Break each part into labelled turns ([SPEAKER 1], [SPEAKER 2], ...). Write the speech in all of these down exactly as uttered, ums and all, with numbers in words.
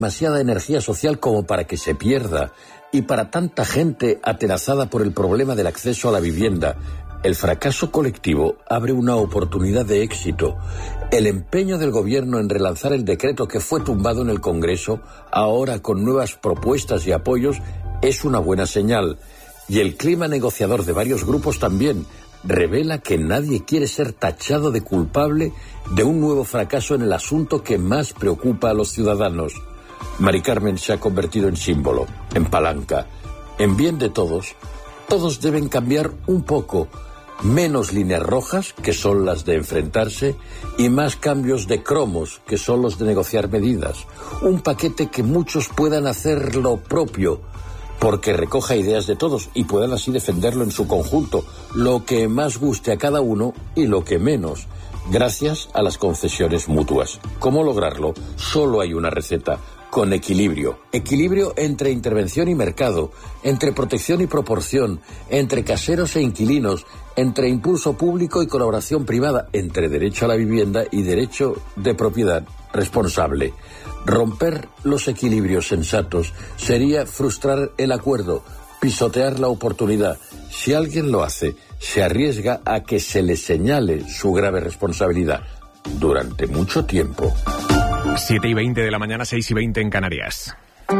[SPEAKER 1] demasiada energía social como para que se pierda, y para tanta gente atenazada por el problema del acceso a la vivienda, el fracaso colectivo abre una oportunidad de éxito. El empeño del gobierno en relanzar el decreto que fue tumbado en el Congreso, ahora con nuevas propuestas y apoyos, es una buena señal. Y el clima negociador de varios grupos también revela que nadie quiere ser tachado de culpable de un nuevo fracaso en el asunto que más preocupa a los ciudadanos. Mari Carmen se ha convertido en símbolo, en palanca. En bien de todos, todos deben cambiar un poco. Menos líneas rojas, que son las de enfrentarse, y más cambios de cromos, que son los de negociar medidas. Un paquete que muchos puedan hacer lo propio, porque recoja ideas de todos y puedan así defenderlo en su conjunto, lo que más guste a cada uno y lo que menos, gracias a las concesiones mutuas. ¿Cómo lograrlo? Solo hay una receta: con equilibrio. Equilibrio entre intervención y mercado, entre protección y proporción, entre caseros e inquilinos, entre impulso público y colaboración privada, entre derecho a la vivienda y derecho de propiedad responsable. Romper los equilibrios sensatos sería frustrar el acuerdo, pisotear la oportunidad. Si alguien lo hace, se arriesga a que se le señale su grave responsabilidad durante mucho tiempo.
[SPEAKER 2] siete y veinte de la mañana, seis y veinte en Canarias.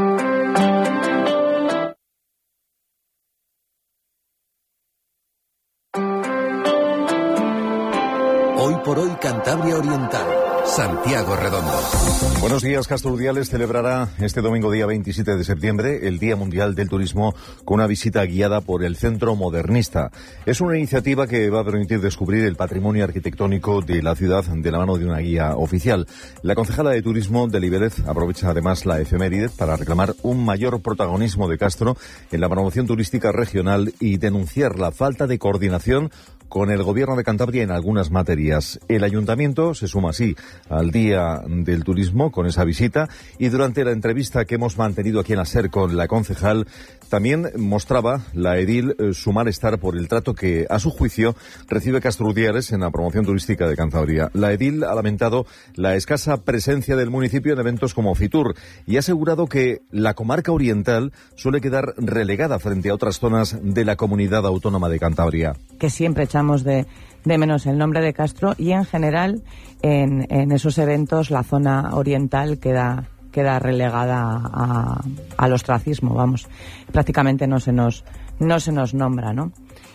[SPEAKER 3] Hoy por hoy, Cantabria Oriental. Santiago Redondo.
[SPEAKER 4] Buenos días. Castro Urdiales celebrará este domingo día veintisiete de septiembre el Día Mundial del Turismo con una visita guiada por el Centro Modernista. Es una iniciativa que va a permitir descubrir el patrimonio arquitectónico de la ciudad de la mano de una guía oficial. La concejala de Turismo de Liberec aprovecha además la efeméride para reclamar un mayor protagonismo de Castro en la promoción turística regional y denunciar la falta de coordinación con el Gobierno de Cantabria en algunas materias. El Ayuntamiento se suma así al Día del Turismo con esa visita, y durante la entrevista que hemos mantenido aquí en la SER con la concejal también mostraba la edil eh, su malestar por el trato que, a su juicio, recibe Castro Urdiales en la promoción turística de Cantabria. La edil ha lamentado la escasa presencia del municipio en eventos como Fitur y ha asegurado que la comarca oriental suele quedar relegada frente a otras zonas de la comunidad autónoma de Cantabria.
[SPEAKER 5] Que siempre echamos de, de menos el nombre de Castro, y en general en, en esos eventos la zona oriental queda queda relegada a, al ostracismo, vamos, prácticamente no se nos no se nos nombra, ¿no?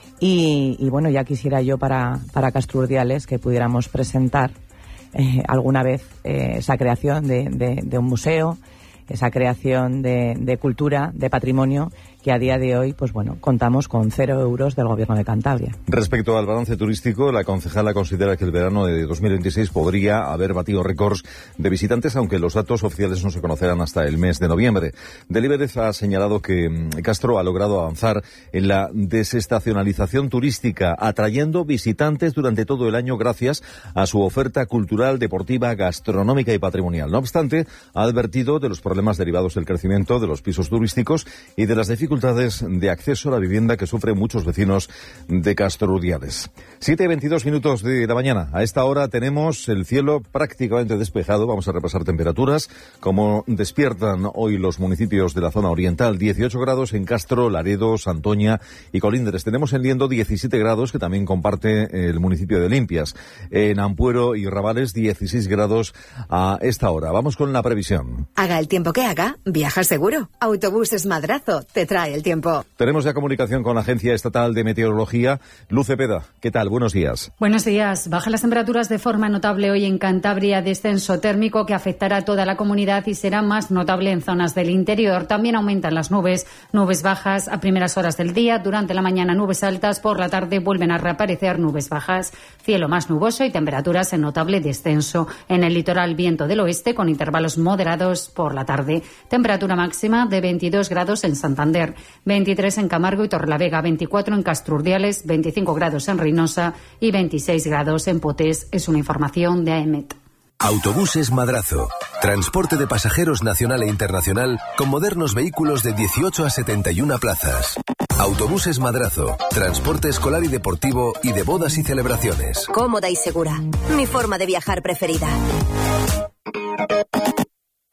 [SPEAKER 5] Y, y bueno, ya quisiera yo para, para Castro Urdiales que pudiéramos presentar eh, alguna vez eh, esa creación de, de, de un museo, esa creación de, de cultura, de patrimonio, que a día de hoy, pues bueno, contamos con cero euros del Gobierno de Cantabria.
[SPEAKER 4] Respecto al balance turístico, la concejala considera que el verano de dos mil veintiséis podría haber batido récords de visitantes, aunque los datos oficiales no se conocerán hasta el mes de noviembre. De Liberec ha señalado que Castro ha logrado avanzar en la desestacionalización turística, atrayendo visitantes durante todo el año gracias a su oferta cultural, deportiva, gastronómica y patrimonial. No obstante, ha advertido de los problemas derivados del crecimiento de los pisos turísticos y de las dificultades de acceso a la vivienda que sufren muchos vecinos de Castro Urdiales. siete y veintidós minutos de la mañana. A esta hora tenemos el cielo prácticamente despejado. Vamos a repasar temperaturas. Como despiertan hoy los municipios de la zona oriental: dieciocho grados en Castro, Laredo, Santoña y Colindres. Tenemos en Liendo diecisiete grados, que también comparte el municipio de Limpias. En Ampuero y Rabales dieciséis grados a esta hora. Vamos con la previsión.
[SPEAKER 6] Haga el tiempo que haga, viaja seguro. Autobuses Madrazo te trae el tiempo.
[SPEAKER 4] Tenemos ya comunicación con la Agencia Estatal de Meteorología. Luz Cepeda, ¿qué tal? Buenos días.
[SPEAKER 7] Buenos días. Bajan las temperaturas de forma notable hoy en Cantabria, descenso térmico que afectará a toda la comunidad y será más notable en zonas del interior. También aumentan las nubes, nubes bajas a primeras horas del día, durante la mañana nubes altas, por la tarde vuelven a reaparecer nubes bajas, cielo más nuboso y temperaturas en notable descenso. En el litoral, viento del oeste con intervalos moderados por la tarde. Temperatura máxima de veintidós grados en Santander, veintitrés en Camargo y Torrelavega, veinticuatro en Castro Urdiales, veinticinco grados en Reynosa y veintiséis grados en Potés. Es una información de A E M E T.
[SPEAKER 3] Autobuses Madrazo. Transporte de pasajeros nacional e internacional con modernos vehículos de dieciocho a setenta y una plazas. Autobuses Madrazo. Transporte escolar y deportivo y de bodas y celebraciones.
[SPEAKER 8] Cómoda y segura. Mi forma de viajar preferida.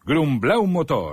[SPEAKER 8] Grumblau Motor.